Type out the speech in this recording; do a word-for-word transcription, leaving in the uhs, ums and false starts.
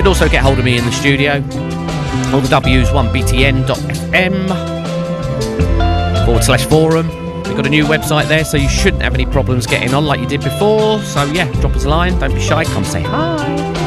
can also get hold of me in the studio. All the W's, one b t n dot f m forward slash forum. We've got a new website there, so you shouldn't have any problems getting on like you did before. So yeah, drop us a line, don't be shy, come say hi.